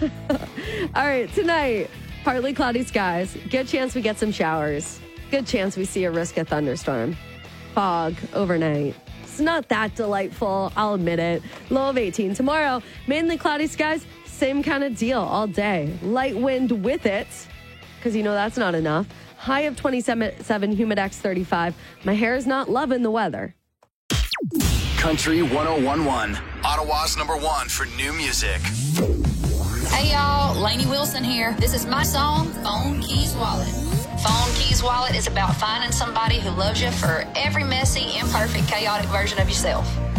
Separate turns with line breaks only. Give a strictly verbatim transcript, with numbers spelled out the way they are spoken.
All right, tonight, partly cloudy skies. Good chance we get some showers. Good chance we see a risk of thunderstorm. Fog overnight. It's not that delightful, I'll admit it. Low of eighteen. Tomorrow, mainly cloudy skies. Same kind of deal all day. Light wind with it, because you know that's not enough. High of twenty-seven, humidex thirty-five. My hair is not loving the weather.
Country one oh one point one. Ottawa's number one for new music.
Hey y'all, Lainey Wilson here. This is my song, Phone Keys Wallet. Phone Keys Wallet is about finding somebody who loves you for every messy, imperfect, chaotic version of yourself.